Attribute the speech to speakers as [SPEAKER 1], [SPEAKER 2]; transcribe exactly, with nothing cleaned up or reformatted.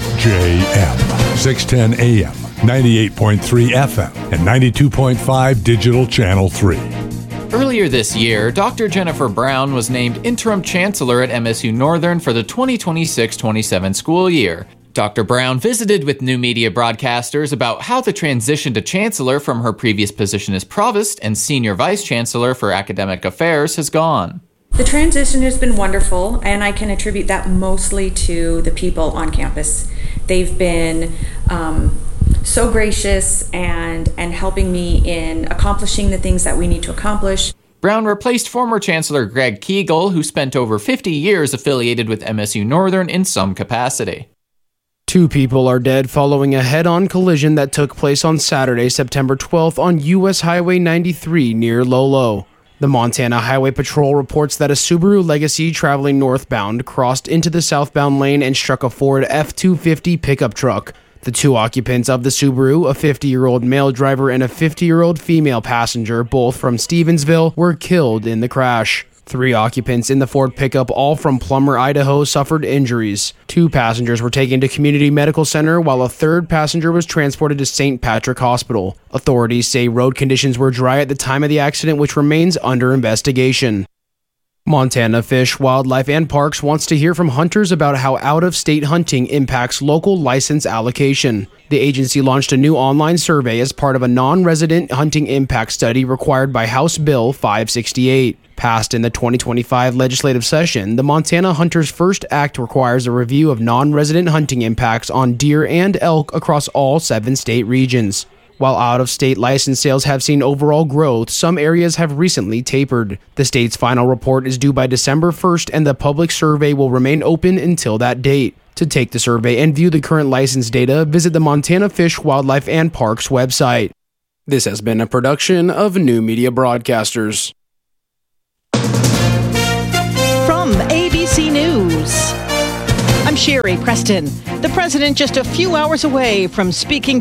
[SPEAKER 1] J M, six ten A M, ninety-eight point three F M, and ninety-two point five Digital Channel three.
[SPEAKER 2] Earlier this year, Doctor Jennifer Brown was named Interim Chancellor at M S U Northern for the twenty twenty-six twenty-seven school year. Doctor Brown visited with new media broadcasters about how the transition to Chancellor from her previous position as Provost and Senior Vice Chancellor for Academic Affairs has gone.
[SPEAKER 3] The transition has been wonderful, and I can attribute that mostly to the people on campus. They've been um, so gracious and, and helping me in accomplishing the things that we need to accomplish.
[SPEAKER 2] Brown replaced former Chancellor Greg Kegel, who spent over fifty years affiliated with M S U Northern in some capacity.
[SPEAKER 4] Two people are dead following a head-on collision that took place on Saturday, September twelfth on U S Highway ninety-three near Lolo. The Montana Highway Patrol reports that a Subaru Legacy traveling northbound crossed into the southbound lane and struck a Ford F two fifty pickup truck. The two occupants of the Subaru, a fifty-year-old male driver and a fifty-year-old female passenger, both from Stevensville, were killed in the crash. Three occupants in the Ford pickup, all from Plummer, Idaho, suffered injuries. Two passengers were taken to Community Medical Center, while a third passenger was transported to Saint Patrick Hospital. Authorities say road conditions were dry at the time of the accident, which remains under investigation. Montana Fish, Wildlife, and Parks wants to hear from hunters about how out-of-state hunting impacts local license allocation. The agency launched a new online survey as part of a non-resident hunting impact study required by House Bill five sixty-eight. Passed in the twenty twenty-five legislative session, the Montana Hunters First Act requires a review of non-resident hunting impacts on deer and elk across all seven state regions. While out-of-state license sales have seen overall growth, some areas have recently tapered. The state's final report is due by December first, and the public survey will remain open until that date. To take the survey and view the current license data, visit the Montana Fish, Wildlife, and Parks website. This has been a production of New Media Broadcasters.
[SPEAKER 5] From A B C News, I'm Sherry Preston. The president just a few hours away from speaking